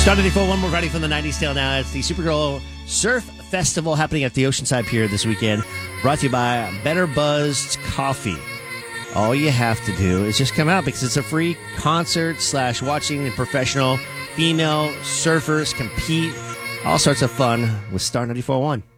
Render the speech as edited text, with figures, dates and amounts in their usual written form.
Started before one more Friday from the 90s tale now. It's the Supergirl Surf Festival happening at the Oceanside Pier this weekend. Brought to you by Better Buzzed Coffee. All you have to do is just come out because it's a free concert / watching professional female surfers compete. All sorts of fun with Star 94.1.